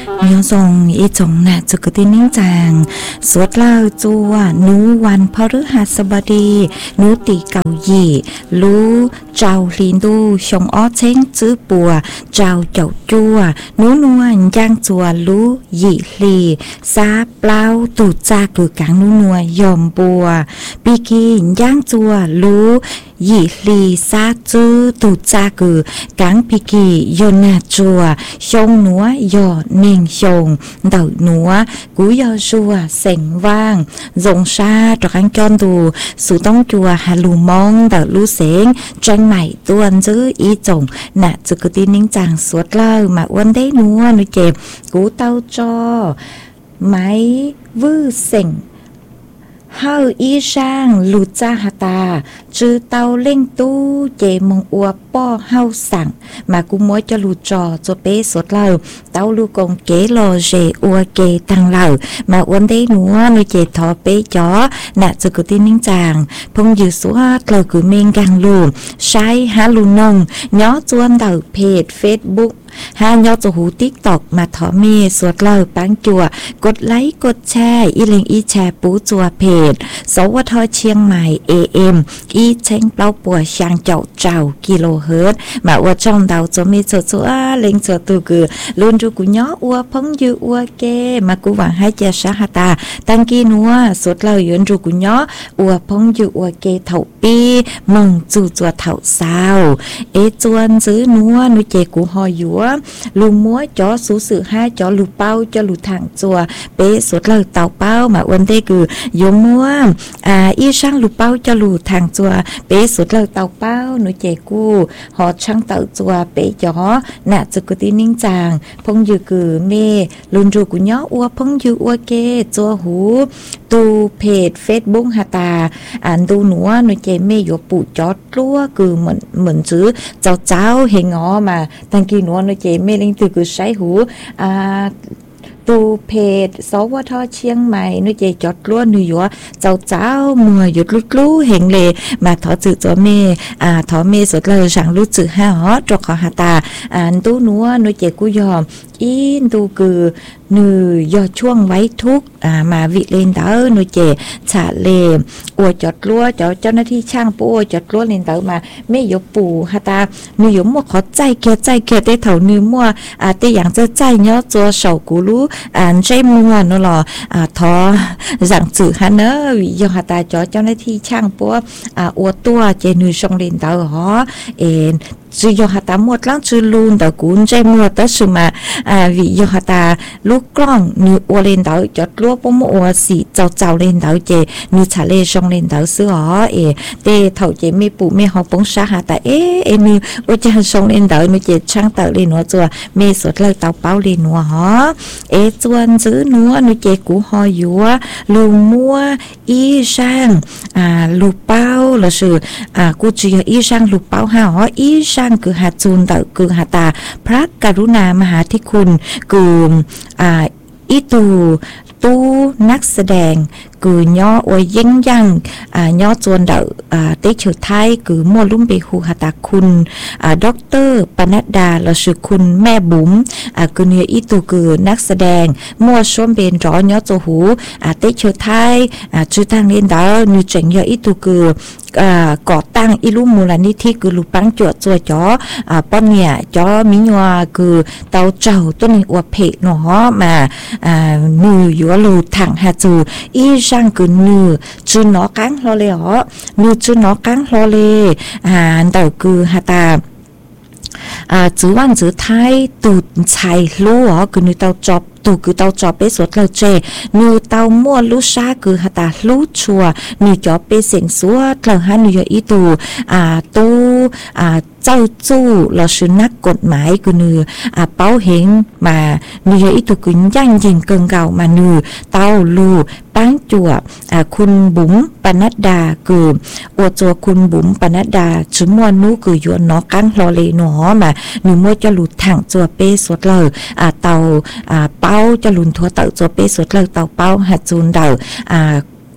nhớ dòng ý chồng nè cho cái tin nín chàng suốt lao chua núวันพฤหัสบดีนูตีเก่าหยี่รู้เจ้าลินดูชงอ้อเช้งจื้อปัวเจ้าเจ้าจัวนูนวลย่างจัวรู้หยี่ลีซาเปล่าตูจ้าคือกางนูนัวยอมบัวปีกีย่างจัวรู้หยี่ลีซาจื้อตูจ้าคือกางปีกียนนาจัวชงนัวยอเน่งชงเต่าหนัวกูยอชัวเสงว่างจงชาตรังจอนดูสู่ต้องจัวฮาลูมองเต่าลูเสงจังใหม่ตัวจื้ออีจงน่ะจุกตีนิ่งจางสวดเล่ามาวันได้นัวนุเจ็บกูเต้าจอไม้วื้อเสงเฮาอีช่างลูจ้าหาตาจื้อเตาเล่งตู้เจมงอัวป้อเฮาสั่งมากูมัวจะลูจอจะเป๊สดเล่าเตาลูกงเกลอเจอัวเกตังเล่ามาวันได้หนัวนุเจทอเป๊จอน่ะจะกุตินิ่งจางพงยืสวดเลยกูเมงกังลูใช้ฮาลูนงย้อจวนเต่าเพจเฟซบุ๊กหายอดจะหูติ๊กตอกมาถอเมสวดเล่าปังจัวกดไลค์กดแชร์อีลิงอีแชร์ปูจัวเพจสวทเชียงใหม่ AM อีเช้งเปล่าปัวช่างเจ้าเจ้ากิโลเฮิรตซ์มาว่าจ้องเดาจะมีเจอจัวเล็งเจอตัวคือลุนจูกุย้ออัวพงยืออัวเกมากูหวังให้เจสาหตาตังกีนัวสวดเล่ายืนจูกุย้ออัวพงยืออัวเกเถ่าปีมึงจูจัวเถ่าสาวจวนซื้อนัวนุเจกูหอยัวลุงมัวจอสูสื่อให้จอลูเป้าจอลูทางจัวเป๊สดเลยเต่าเป้ามาวันเตคือยมมัวอีช่างลูเป้าจอลูทางจัวเป๊สดเลยเต่าเป้าหนูเจกูหอช่างเต่าจัวเป๊จอน่ะจุกตินิ่งจางพงยือคือเมลุนจูกุย้ออัวพงยืออัวเกจัวหูตูเพจเฟซบุ๊กหาตาดูหนูหนูเจเมยปูจอดลัวคือเหมือนซื้อเจ้าเฮงอมาตังกีหนูหนูเจเมลิงตือคือใช้หูตูเพจสวทเชียงใหม่นุเจจอดล้วนนุยัวเจ้ามัวหยุดลุดลู่เห็นเลยมาถอจือตัวเมถอเมสดเลยสั่งลุดจือห้าหอจกขอหาตาตู้นัวนุเจกุยอมอินตูคือนือยอช่วงไว้ทุกมาวิเลนเตอร์นุเจฉาเลอวจอดลัวเจ้าหน้าที่ช่างปูจอดลัวเลนเตอร์มาไม่ยกปูหาตานุยมัวขอใจเกียได้เท่านือมัวแต่อย่างจะใจเนาะตัวเสากูรู้ใจมัวนั่นหรอทอสั่งสื่อฮะเนอะวิยหาตาเจ้าหน้าที่ช่างปูอวตัวเจนือชงเลนเตอร์ฮอจือยหาตาหมดล่างจือลูนแต่กุนใจมัวแต่สุมาวิยหาตาลูกกล้องนืออวเลนเตอจอดลัวปมอวสีเจ้าเลนเตอเจนือชาเลชงเลนเตอซื้อหอเตเท่าเจไม่ปูไม่หอปงชาหาตานือว่าจะชงเลนเตอนือเจช่างเตอเลนัวจัวเมสดเลยเตาเป้าเลนัวหอจวนซื้อนัวนือเจกูหอยัวลูมัวอีช่างลูเป้าละชื่อกูจืออีช่างลูเป้าหาหออีช่างคือหาจูนเตอคือหาตาพระกรุณามหาธิคุณคืออีตูนักแสดงคือย่ออวยยิ่งยังย่อจวนเดาเตชื่อไทยคือมัวลุ่มเบหูหาตาคุณด็อกเตอร์ปนัดดาเราชื่อคุณแม่บุ๋มคือเนื้ออีตูคือนักแสดงมัวชมเบนร้อนย่อโจหูเตชื่อไทยชื่อทางเล่นเดาเนื้อเจ๋งย่ออีตูคือก่อตั้งอิลุมูลนิธิคือลูปังจวดจัวจ๋อป้อนเนี่ยจ๋อมิญวาคือเตาเจ้าต้นนี้อวเพหนอมานืออยู่ลูถังหาจูอีช่างคือนือจืนนอกังรอเลยอ๋อนือจืนนอกังรอเลยเตาคือหาตาจื้อวันจื้อไทยตูดชายลู่อ๋อคือนือเตาจอบตูคือเตาจอบไปสวดเราเจนือเตามั่วลุชาคือหาตาลุชัวนือจอบไปเสียงสัวเราหานืออีตูตูเจ้าจู้เราชื่อนักกฎหมายคือนือเป้าเฮงมานืออีตุกุนย่างยิงเกิงเก่ามานือเต้าลูปังจวบคุณบุ๋มปนัดดาคืออวจัวคุณบุ๋มปนัดดาชุมวนนู้คือโยนนอกังรอเลหนอมานือมัวจะหลุดถังจัวเป้สวดเลยเตาเป้าจะหลุนทัวเตาจัวเป้สวดเลยเตาเป้าหัดจูนเดา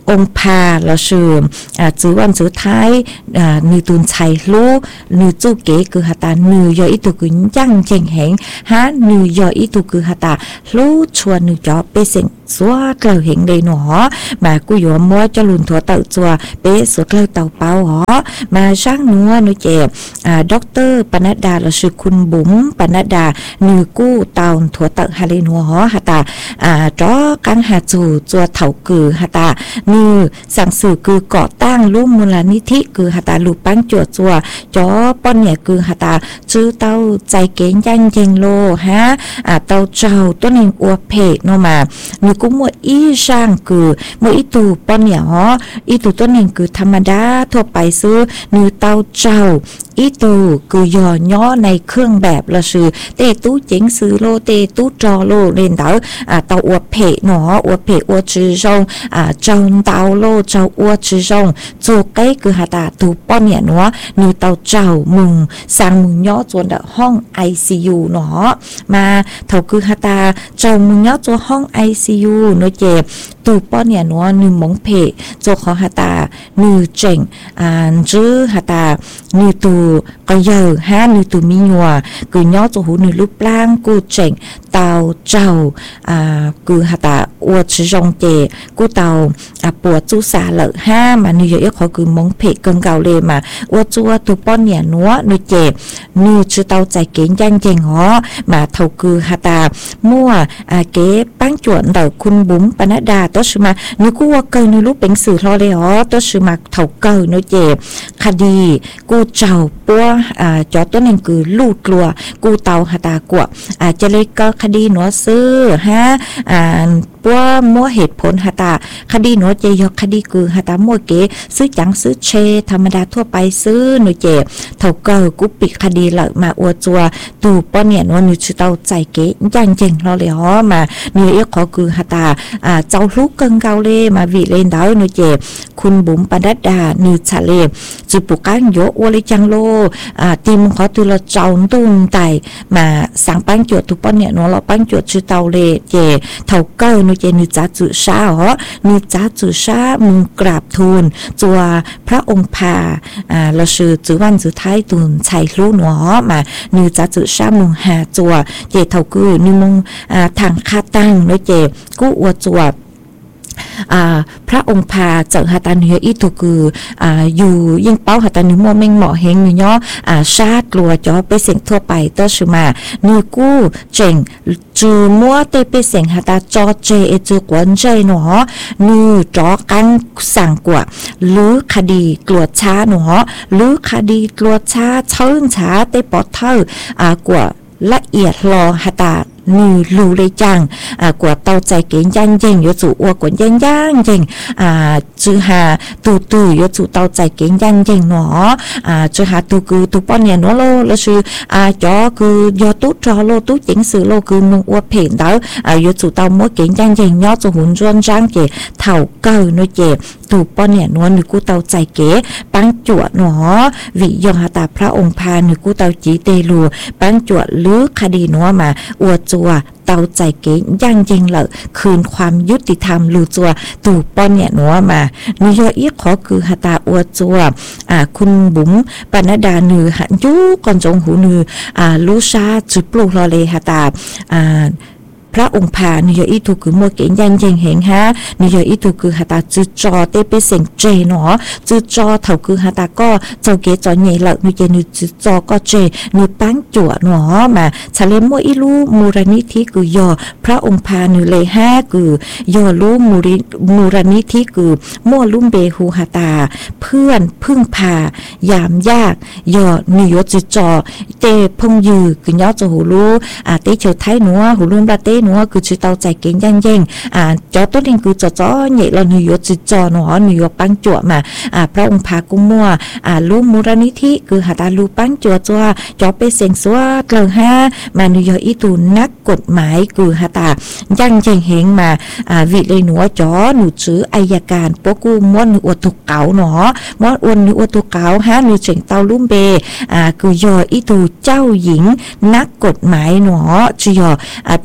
องค์พาเราชื่อจื้อวันจื้อท้ายนือตุนชัยรู้นือจู้เก๋คือหาตานือยออีตุกุยั่งเจงแหงฮะนือยออีตุคือหาตารู้ชวนนือจอเปเสงสัวเกลาเห็นเลยหนอมากูอยู่มัวจะลุนถั่วเต่าจัวเป๊ะสัวเกลาเต่าเปาหอมาช่างนัวนุเจ็บด็อกเตอร์ปนัดดาเราชื่อคุณบุ๋มปนัดดานือกู้เต่าถั่วเต่าฮาเลนัวหอหาตาจ้อกังหาจูจัวเถ่ากือหาตานือสั่งสื่อคือก่อตั้งรูปมูลนิธิคือหาตาลูปังจัวจัวจ้อป้อนเนี่ยคือหาตาชื่อเต่าใจเก๋ยันเจงโลฮะเต่าเจ้าตัวหนึ่งอวบเพกโนมากูมัวอีช่างคือมัวอีตูป้อนเนี่ยฮะอีตูตัวหนึ่งคือธรรมดาทั่วไปซื้อนือเต้าเจ้าอีตูคือย่อย่อในเครื่องแบบละชื่อเตตู้เจ๋งซื้อโลเตตู้จอโลเล่นเต้าเต้าอวบเพหนออวบเพอวบจื้อจงเจ้าเต้าโลเจ้าอวบจื้อจงโจเก้คือหาตาตูป้อนเนี่ยเนาะนือเต้าเจ้ามึงสั่งมึงย่อจวนดห้อง ICU เนาะมาเท่าคือหาตาเจ้ามึงย่อจวนห้อง ICUเนาะเจ็บตูป้อนเนี่ยเนาะนือมงเพโจขอหาตานือเจ๋งจื้อหาตานือตูก็เยอะฮะนือตูมีหัวคือย่อจหูนือรูปร่างกูเจ๋งเตาเจ้าคือหาตาอวดชิจงเจกูเตาปวดจูสาเหล่ห้ามานือเยอะเขาคือมงเพเกิงเก่าเลยมาอวดจัวตูป้อนเนี่ยเนาะนือเจ็บนือชื่อเตาใจเก่งยันเจงหอมาเท่าคือหาตามั่วเก๋ปั้งจวนเต่าคุณบุ๋มปนัดดาตัวชื่อมานือกูว่าเกินนือรูปเป็นสื่อทอเลยหรอตัวชื่อมาเท่าเกินนือเจ็บคดีกูเจ้าปัวจอตัวหนึ่งคือลูกกลัวกูเตาหาตากวจะเลยก็คดีหนัวซื้อฮะปัวมัวเหตุผลหาตาคดีหนัวเจยคดีคือหาตามัวเก๋ซื้อจังซื้อเชธรรมดาทั่วไปซื้อหนูเจ็บเท่าเกินกูปิดคดีเลยมาอวดจัวตูป้อเนี่ยหนัวหนูชื่อเตาใจเก๋ยันเจงเราเลยฮะมาหนูเอ๋ขอคือหาตาเจ้าลูกเกิงเกาเลยมาวิเลนดาวหนูเจ็บคุณบุ๋มปนัดดาหนูชาเลจุปุกังโยอวลิจังโลทีมเขาตัวละเจ้าตุ้งไตมาสั่งปั้งจวดทุกป้อนเนี่ยเนาะเราปั้งจวดชื่อเตาเลเจเท่าเก้านูเจนูจ้าจุชาเหรอนูจ้าจุชามึงกราบทูลจัวพระองค์พาเราชื่อจื้อวันจื้อท้ายตุนชัยรู้หนัวมานูจ้าจุชามึงหาจัวเจเท่ากูนูมึงทางคาตั้งนูเจกูอวดจัวพระองค์พาเจอหาตาเนื้ออีตุคืออยู่ยิ่งเป้าหาตาเนื้อมัวเมงเหมาะเฮงเนาะชาติกลัวจอไปเสียงทั่วไปเตอร์ชูมาเนื้อกู้เจ๋งจูมัวเตไปเสียงหาตาจอเจจูกวนเจเนาะเนื้อจอกันสั่งกว่าหรือคดีกลัวช้าเนาะหรือคดีกลัวช้าเชิงช้าเตปอดเท่ากว่าละเอียดรอหาตานือลูเลยจังกว่าเตาใจเก่งยันเจงยจู่อ้วกว่ายันย่างเจงจือหาตูยจู่เตาใจเก่งยันเจงหนอจือหาตูคือตูป้อนเนี่ยนอโลแล้วชื่อจอคือยอตู้จอโลตู้เจ๋งสื่อโลคือมึงอ้วกเพ่งเต้ายจู่เตามัวเก่งยันเจงย่อจู่หุ่นจวนจ้างเก๋เท่าเก่าโนเจตูป้อนเนี่ยนวลนึกกูเตาใจเก๋ปังจวดหนอวิยองหาตาพระองค์พานึกกูเตาจีเตลูปังจวดลึกคดีนัวมาอวดเตาใจเก๋ย่างจริงเลยคืนความยุติธรรมลูจัวตูป้อนเนี่ยหนัวมานิยอีขอคือหาตาอวดจัวคุณบุ๋มปนัดดาเนือหันยุก่อนจงหูเนือลูชาจุปลูกรอเลยหาตาพระองค์พานิยอีถูกคือมัวเก่งยันเจงเหงฮะนิยอีถูกคือหาตาจืดจอเตไปเสียงเจเนาะจืดจอเท่าคือหาตาก็เจ้าเก๋จอใหญ่ละนิยนิจืดจอก็เจนิปังจั่วเนาะมาชาเลมัวอีลูมูรนิธิคือยอพระองค์พานิเลยฮะคือยอลูมูรนิธิคือมัวลุ่มเบหูหาตาเพื่อนพึ่งพายามยากยอนิยจืดจอเตพงยือคือยอจะหูลูเตเฉียวไทยหนัวหูลุ่มบาเตนัวคือชื่อเตาใจเก่งยันเย่งจอต้นเองคือจอใหญ่เราหนุ่ยจิจอหนอหนุ่ยปังจั่วมาพระองค์พากุ้งมัวลูมูรนิธิคือหาตาลูปังจั่วจัวจอไปเสียงซัวเกลือห้ามาหนุ่ยอีตูนักกฎหมายคือหาตายันเจงเฮงมาวิเลยหนัวจอหนูชื่ออัยการปกูม้วนหนูอวดตุกเก๋าหนอม้วนอวนหนูอวดตุกเก๋าฮะหนูเจงเตาลุ่มเบคือยออีตูเจ้าหญิงนักกฎหมายหนอจียอเตเฉียวไท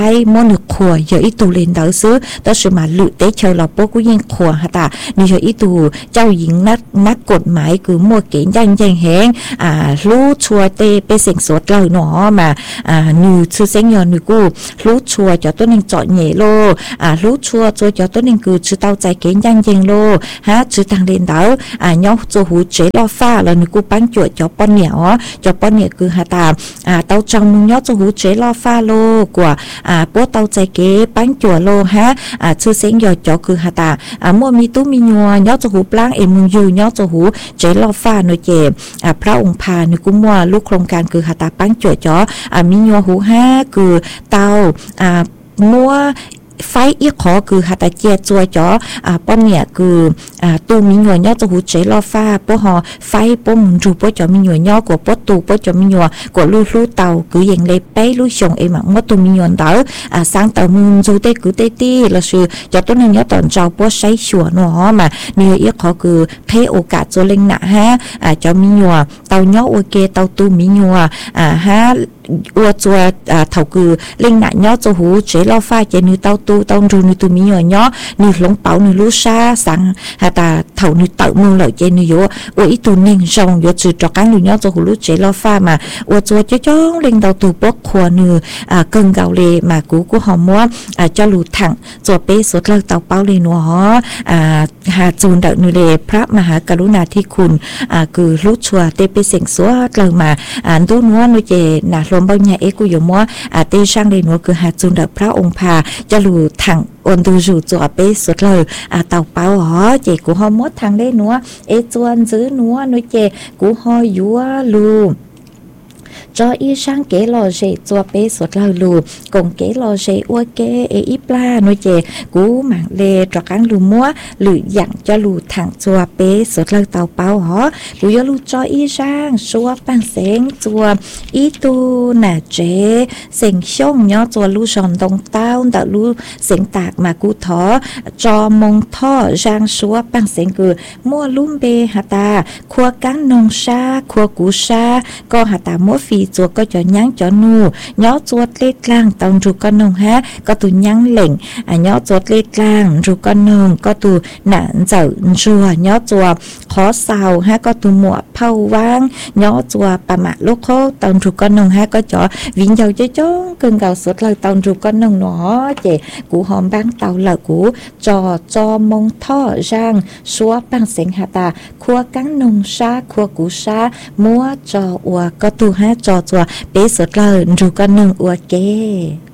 hay mua nước khua giờ ít tù lên đó xứ đó sự mà lựa tế chơi là bố cũng yên khua hả ta như giờ ít tù cháu dính nát cột máy cứ mua kiến danh hẹn lú chua tê bê sinh sốt lời nó mà như sư sinh nhờ như cô lú chua cho tôi nên chọn nhẹ lô lú chua cho tôi nên cứ chữ tao chạy kiến danh lô ha chữ tăng lên đó nhau cho hú chế lo pha là như cô bán chuột cho con nhẹ cứ hả ta tao trong nhớ cho hú chế lo pha lô của bố tao chạy kế bán chuột lô ha sư sinh nhờ cho cứ hả ta mua mi tú mi nhua nhớ cho hú pláng em mừng dù nhớ cho hú chế lo pha nói chèพระองค์พานี่กูมัวลูกโครงการคือหาตาปังจ่อจ่อมียัวหูห้าคือเตามัวไฟอีกขอคือหาตาเจียจัวจ่อป้อมเนี่ยคือตูมีหน่วยย่อจะหูเจลอฟ้าป้อหอไฟป้อมจูป้อจ่อมีหน่วยย่อกว่าป้อตูป้อจ่อมีหน่วยกว่าลู่เตาคือยังเลยไปลู่ชงเอ็มมัวตูมีหน่วยเตาสร้างเตามึงจูเตคือเตตี้ละชื่อจ่อต้นนึงย่อตอนเจ้าป้อใช้ชัวหนัวมาเนี่ยอีกขอคือให้โอกาสจัวเล็งหนาฮะจ่อมีหน่วยเตาย่อโอเคเตาตูมีหน่วยฮะจัวเท่าคือเล็งหนาย่อจะหูเจลอฟ้าเจนือเตาตูตองรูนี่ตัวมีหน่วยย่อนี่หลงเป๋านี่รู้ซาสังหาตาเท่านี่เต่ามือเลยเจนี่โยอีตัวหนึ่งจงโยจืดจอกันหรือย่อจะหูรู้เจลอฟ้ามาจัวจ้องเล็งเตาตูปกขวานือเกิงเกาเลยมากูหอมมัวจะหลุดถังจัวเป๊สดเลยเตาเป้าเลยหนัวหาจูนเดนือเลยพระมหากรุณาธิคุณคือรู้ชัวเตเปเสียงสัวเลยมาดูนัวนุเจน่ะลมเบาใหญ่เอกูอยู่มัวเตช่างเลยหนัวคือหาจูนเดพระองค์พาจะหลุดถังอนดูจูจัวเป๊สดเลยเตาเป้าเจกูหอมมดทางได้หนัวจวนซื้อนัวนุเจกูหอยัวลูcho y sang kế lò dễ cho bé sốt lò lù cùng kế lò dễ ua kế ít pla nói chè cú mạng lê trọ cán lù múa lử dặn cho lù thẳng cho bé sốt lò tàu bao hó cú yo lù cho y sang xua bằng sáng cho y tu nà chế sành xông nhó cho lù sòn đông tao tạo lù sành tạc mà cú thó cho mông thó giang xua bằng sáng cử mua lùm bê hà ta khua cán nông sa khua cú sa co hà ta múa phi chùa có cho nhang cho nu nhó chuột lết lang tông ru con nông ha có tu nhang lệnh nhó chuột lết lang ru con nông có tu nạn dở chùa nhó chùa khó xào ha có tu mùa phao vang nhó chùa bà mạ lúc khô tông ru con nông ha có cho vinh dầu cho chó cưng gạo sốt lời tông ru con nông nó chị cú hòm băng tàu là cú cho mông thọ rang xua băng sén hà ta khua cắn nông sa khua cú sa múa cho ua có tu ha cho bé sốt lời ru con nông ua kê